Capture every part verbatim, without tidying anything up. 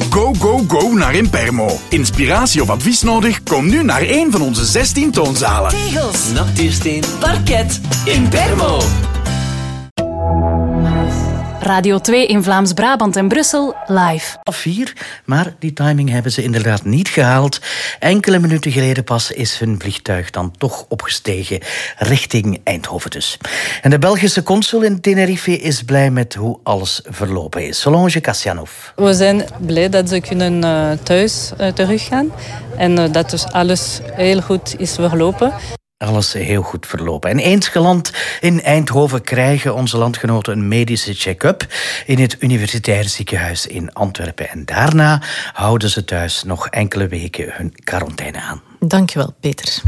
Go, go, go naar Impermo. Inspiratie of advies nodig? Kom nu naar een van onze zestien toonzalen. Tegels, natuursteen, parket, Impermo. Radio twee in Vlaams-Brabant en Brussel, live. Vier, maar die timing hebben ze inderdaad niet gehaald. Enkele minuten geleden pas is hun vliegtuig dan toch opgestegen richting Eindhoven dus. En de Belgische consul in Tenerife is blij met hoe alles verlopen is. Solange Kassianov. We zijn blij dat ze kunnen uh, thuis uh, teruggaan en uh, dat dus alles heel goed is verlopen. Alles heel goed verlopen. En eens geland in Eindhoven krijgen onze landgenoten een medische check-up in het Universitair Ziekenhuis in Antwerpen. En daarna houden ze thuis nog enkele weken hun quarantaine aan. Dankjewel, Peter.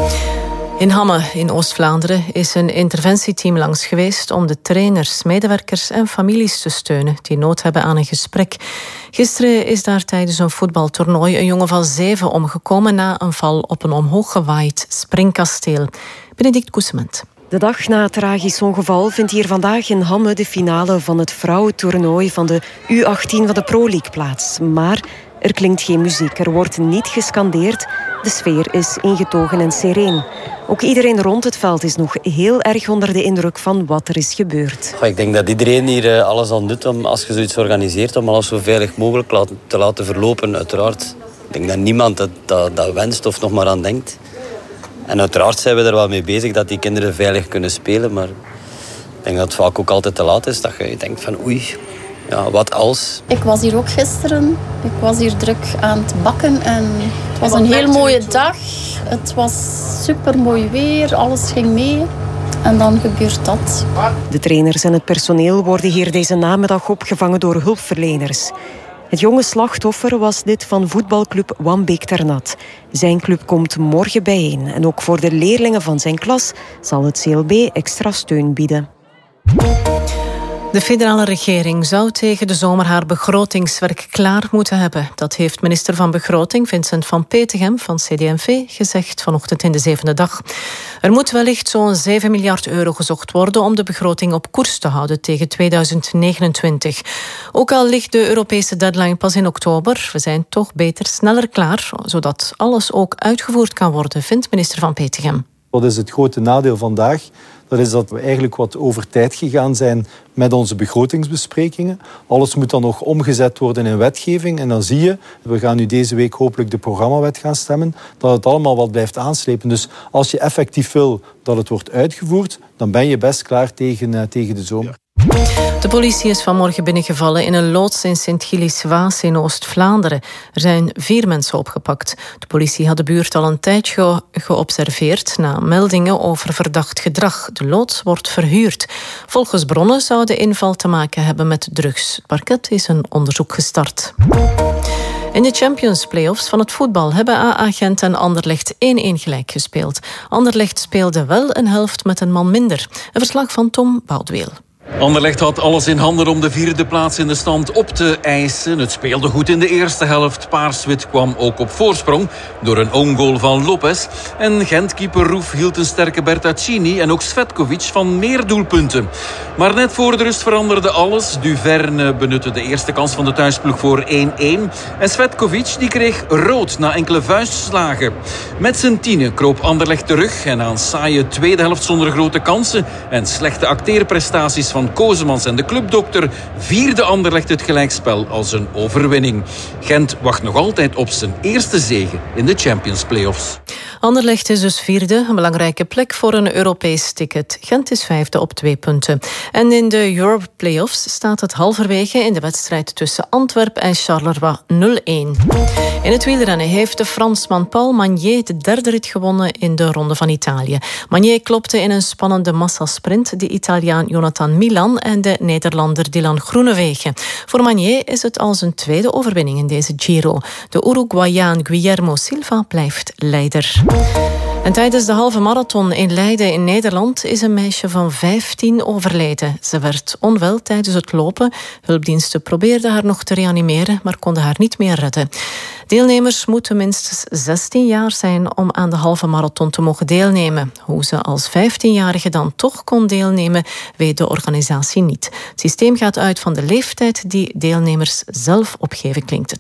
In Hamme in Oost-Vlaanderen is een interventieteam langs geweest om de trainers, medewerkers en families te steunen die nood hebben aan een gesprek. Gisteren is daar tijdens een voetbaltoernooi een jongen van zeven omgekomen na een val op een omhoog gewaaid springkasteel. Benedict Koesement. De dag na het tragisch ongeval vindt hier vandaag in Hamme de finale van het vrouwentoernooi van de U achttien van de Pro League plaats. Maar er klinkt geen muziek, er wordt niet gescandeerd. De sfeer is ingetogen en sereen. Ook iedereen rond het veld is nog heel erg onder de indruk van wat er is gebeurd. Ik denk dat iedereen hier alles aan doet om, als je zoiets organiseert, om alles zo veilig mogelijk te laten verlopen, uiteraard. Ik denk dat niemand dat, dat, dat wenst of nog maar aan denkt. En uiteraard zijn we er wel mee bezig dat die kinderen veilig kunnen spelen, maar ik denk dat het vaak ook altijd te laat is. Dat je denkt van oei, ja, wat als? Ik was hier ook gisteren. Ik was hier druk aan het bakken en het was een heel mooie dag. Het was super mooi weer, alles ging mee. En dan gebeurt dat. De trainers en het personeel worden hier deze namiddag opgevangen door hulpverleners. Het jonge slachtoffer was dit van voetbalclub Wambeek Ternat. Zijn club komt morgen bijeen. En ook voor de leerlingen van zijn klas zal het C L B extra steun bieden. De federale regering zou tegen de zomer haar begrotingswerk klaar moeten hebben. Dat heeft minister van Begroting Vincent van Petegem van C D en V gezegd vanochtend in de zevende dag. Er moet wellicht zo'n zeven miljard euro gezocht worden om de begroting op koers te houden tegen tweeduizend negenentwintig. Ook al ligt de Europese deadline pas in oktober, we zijn toch beter sneller klaar, zodat alles ook uitgevoerd kan worden, vindt minister van Petegem. Wat is het grote nadeel vandaag? Dat is dat we eigenlijk wat over tijd gegaan zijn met onze begrotingsbesprekingen. Alles moet dan nog omgezet worden in wetgeving. En dan zie je, we gaan nu deze week hopelijk de programmawet gaan stemmen, dat het allemaal wat blijft aanslepen. Dus als je effectief wil dat het wordt uitgevoerd, dan ben je best klaar tegen, uh, tegen de zomer. De politie is vanmorgen binnengevallen in een loods in Sint-Gilles-Waas in Oost-Vlaanderen. Er zijn vier mensen opgepakt. De politie had de buurt al een tijdje geobserveerd na meldingen over verdacht gedrag. De loods wordt verhuurd. Volgens bronnen zou de inval te maken hebben met drugs. Het parket is een onderzoek gestart. In de Champions Playoffs van het voetbal hebben A A Gent en Anderlecht één-één gelijk gespeeld. Anderlecht speelde wel een helft met een man minder. Een verslag van Tom Boudweel. Anderlecht had alles in handen om de vierde plaats in de stand op te eisen. Het speelde goed in de eerste helft. Paars-wit kwam ook op voorsprong door een own goal van Lopez. En Gent-keeper Roef hield een sterke Bertaccini en ook Svetkovic van meer doelpunten. Maar net voor de rust veranderde alles. Duverne benutte de eerste kans van de thuisploeg voor één-één. En Svetkovic die kreeg rood na enkele vuistslagen. Met zijn tienen kroop Anderlecht terug. En na een saaie tweede helft zonder grote kansen en slechte acteerprestaties van Kozemans en de clubdokter vierde Anderlecht het gelijkspel als een overwinning. Gent wacht nog altijd op zijn eerste zege in de Champions Playoffs. Anderlecht is dus vierde, een belangrijke plek voor een Europees ticket. Gent is vijfde op twee punten. En in de Europe Playoffs staat het halverwege in de wedstrijd tussen Antwerpen en Charleroi nul-één. In het wielrennen heeft de Fransman Paul Magnier de derde rit gewonnen in de Ronde van Italië. Magnier klopte in een spannende massasprint de Italiaan Jonathan Milan en de Nederlander Dylan Groenewegen. Voor Magnier is het al zijn tweede overwinning in deze Giro. De Uruguayaan Guillermo Silva blijft leider. En tijdens de halve marathon in Leiden in Nederland is een meisje van vijftien overleden. Ze werd onwel tijdens het lopen. Hulpdiensten probeerden haar nog te reanimeren, maar konden haar niet meer redden. Deelnemers moeten minstens zestien jaar zijn om aan de halve marathon te mogen deelnemen. Hoe ze als vijftienjarige dan toch kon deelnemen, weet de organisatie niet. Het systeem gaat uit van de leeftijd die deelnemers zelf opgeven, klinkt het.